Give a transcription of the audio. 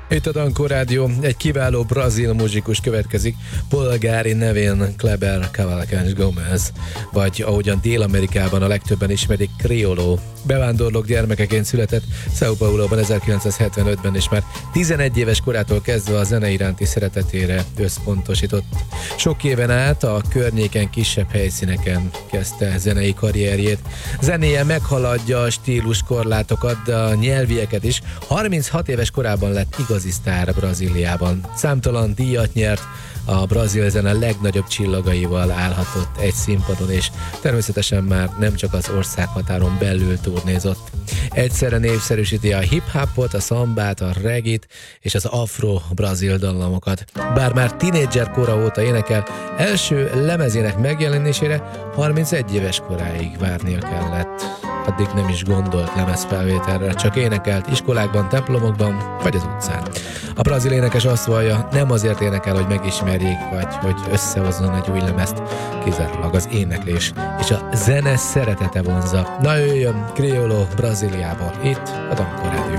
Itt a Dankó Rádió, egy kiváló brazil muzsikus következik, polgári nevén Kleber Cavalcante Gomes, vagy ahogyan Dél-Amerikában a legtöbben ismerik, Criollo. Bevándorlók gyermekeként született São Pauloban 1975-ben, és már 11 éves korától kezdve a zene iránti szeretetére összpontosított. Sok éven át a környéken kisebb helyszíneken kezdte zenei karrierjét. Zenéje meghaladja a stílus korlátokat, de a nyelvieket is. 36 éves korában lett igazi sztár Brazíliában. Számtalan díjat nyert, a brazil zene legnagyobb csillagaival állhatott egy színpadon, és természetesen már nem csak az országhatáron belül turnézott. Egyszerre népszerűsíti a hip-hopot, a szambát, a reggae-t és az afro-brazil dallamokat. Bár már tínédzser kora óta énekel, első lemezének megjelenésére 31 éves koráig várnia kellett. Addig nem is gondolt lemezfelvételre, csak énekelt iskolákban, templomokban vagy az utcán. A brazil énekes azt vallja, nem azért énekel, hogy megismerjék, vagy hogy összehozzon egy új lemezt, kizárólag az éneklés és a zene szeretete vonza. Na jöjjön Criollo Brazíliába, itt a Dankó Rádió.